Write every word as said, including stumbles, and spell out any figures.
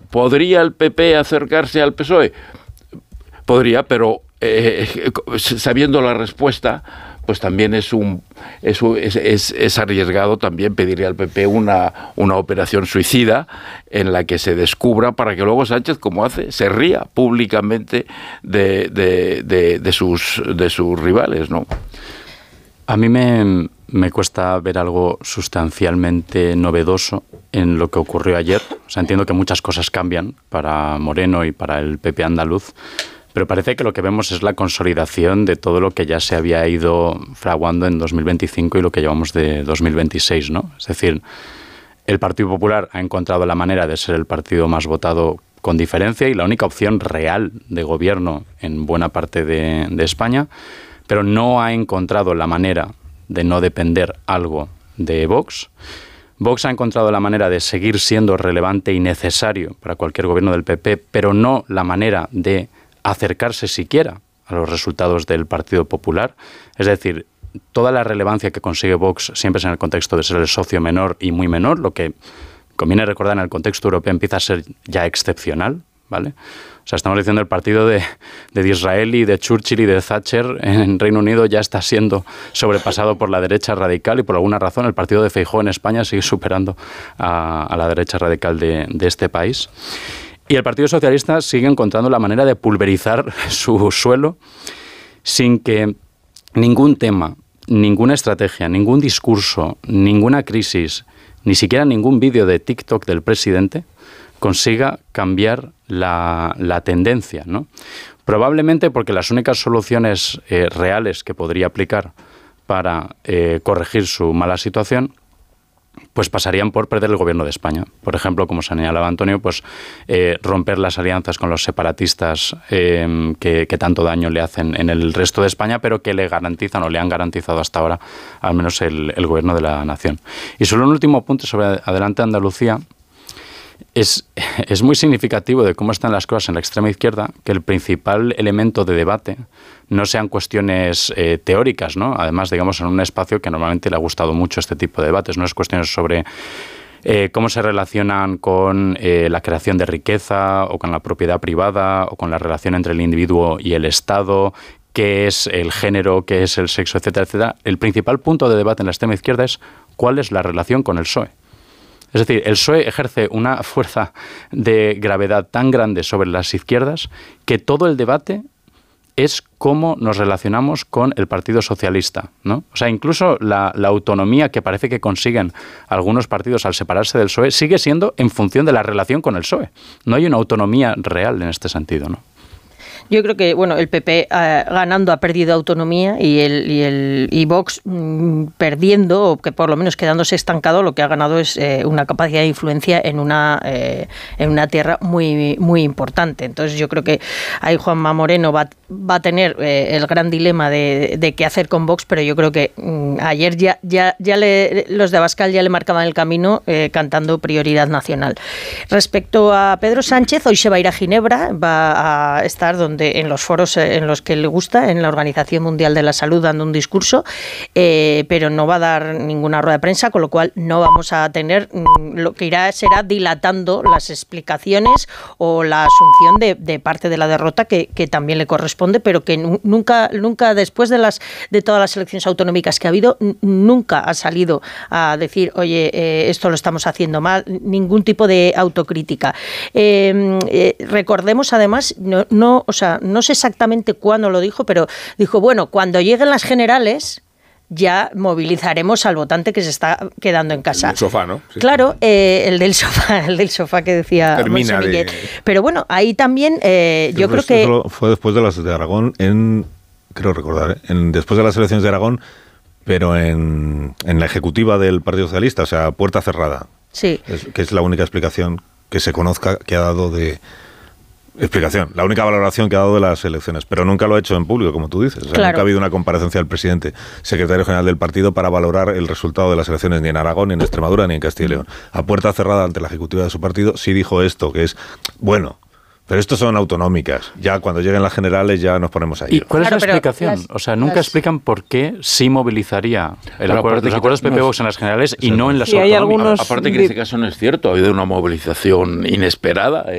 ¿podría el P P acercarse al P S O E? Podría, pero eh, sabiendo la respuesta, pues también es un es, es, es, es arriesgado también pedirle al P P una, una operación suicida en la que se descubra, para que luego Sánchez, como hace, se ría públicamente de, de, de, de, sus, de sus rivales, ¿no? A mí me, me cuesta ver algo sustancialmente novedoso en lo que ocurrió ayer. O sea, entiendo que muchas cosas cambian para Moreno y para el P P andaluz, pero parece que lo que vemos es la consolidación de todo lo que ya se había ido fraguando en dos mil veinticinco y lo que llevamos de dos mil veintiséis, ¿no? Es decir, el Partido Popular ha encontrado la manera de ser el partido más votado con diferencia y la única opción real de gobierno en buena parte de, de España, pero no ha encontrado la manera de no depender algo de Vox. Vox ha encontrado la manera de seguir siendo relevante y necesario para cualquier gobierno del P P, pero no la manera de acercarse siquiera a los resultados del Partido Popular. Es decir, toda la relevancia que consigue Vox siempre es en el contexto de ser el socio menor y muy menor, lo que conviene recordar en el contexto europeo empieza a ser ya excepcional, ¿vale? O sea, estamos diciendo el partido de, de Disraeli, de Churchill y de Thatcher en Reino Unido ya está siendo sobrepasado por la derecha radical y por alguna razón el partido de Feijóo en España sigue superando a, a la derecha radical de, de este país. Y el Partido Socialista sigue encontrando la manera de pulverizar su suelo sin que ningún tema, ninguna estrategia, ningún discurso, ninguna crisis, ni siquiera ningún vídeo de TikTok del presidente consiga cambiar la, la tendencia, ¿no? Probablemente porque las únicas soluciones eh, reales que podría aplicar para eh, corregir su mala situación pues pasarían por perder el gobierno de España. Por ejemplo, como señalaba Antonio, pues eh, romper las alianzas con los separatistas eh, que, que tanto daño le hacen en el resto de España, pero que le garantizan o le han garantizado hasta ahora al menos el, el gobierno de la nación. Y solo un último punto sobre Adelante Andalucía. Es, es muy significativo de cómo están las cosas en la extrema izquierda, que el principal elemento de debate no sean cuestiones eh, teóricas, ¿no? Además, digamos, en un espacio que normalmente le ha gustado mucho este tipo de debates, no es cuestiones sobre eh, cómo se relacionan con eh, la creación de riqueza o con la propiedad privada o con la relación entre el individuo y el Estado, qué es el género, qué es el sexo, etcétera, etcétera. El principal punto de debate en la extrema izquierda es cuál es la relación con el P S O E. Es decir, el P S O E ejerce una fuerza de gravedad tan grande sobre las izquierdas que todo el debate es cómo nos relacionamos con el Partido Socialista, ¿no? O sea, incluso la, la autonomía que parece que consiguen algunos partidos al separarse del P S O E sigue siendo en función de la relación con el P S O E. No hay una autonomía real en este sentido, ¿no? Yo creo que, bueno, el P P eh, ganando ha perdido autonomía y el y el y Vox mmm, perdiendo, o que por lo menos quedándose estancado, lo que ha ganado es eh, una capacidad de influencia en una eh, en una tierra muy muy importante. Entonces yo creo que ahí Juanma Moreno va, va a tener eh, el gran dilema de, de qué hacer con Vox, pero yo creo que mmm, ayer ya ya ya le, los de Abascal ya le marcaban el camino eh, cantando prioridad nacional. Respecto a Pedro Sánchez, hoy se va a ir a Ginebra, va a estar donde en los foros en los que le gusta, en la Organización Mundial de la Salud, dando un discurso, eh, pero no va a dar ninguna rueda de prensa, con lo cual no vamos a tener, lo que irá será dilatando las explicaciones o la asunción de, de parte de la derrota que, que también le corresponde, pero que nu- nunca, nunca después de las de todas las elecciones autonómicas que ha habido, n- nunca ha salido a decir, oye, eh, esto lo estamos haciendo mal, ningún tipo de autocrítica. Eh, eh, recordemos además, no, no, o sea, no sé exactamente cuándo lo dijo, pero dijo, bueno, cuando lleguen las generales ya movilizaremos al votante que se está quedando en casa. El del sofá, ¿no? Sí, claro, eh, el del sofá, el del sofá que decía Termina de... Pero bueno, ahí también eh, yo creo que... Eso fue después de las de Aragón, en creo recordar, ¿eh? en, después de las elecciones de Aragón, pero en, en la ejecutiva del Partido Socialista, o sea, puerta cerrada. Sí. Es, que es la única explicación que se conozca que ha dado de... Explicación, la única valoración que ha dado de las elecciones, pero nunca lo ha hecho en público, como tú dices. O sea, claro. Nunca ha habido una comparecencia del presidente, secretario general del partido, para valorar el resultado de las elecciones ni en Aragón, ni en Extremadura, ni en Castilla y León. A puerta cerrada ante la ejecutiva de su partido, sí dijo esto, que es, bueno, pero estos son autonómicas. Ya cuando lleguen las generales ya nos ponemos ahí. ¿Y cuál claro, es la explicación? las, o sea, nunca las... explican por qué sí movilizaría el Pero acuerdo, los acuerdos P P Vox en las generales y no en las sí, hay autonómicas. algunos... Aparte que en este caso no es cierto, ha habido una movilización inesperada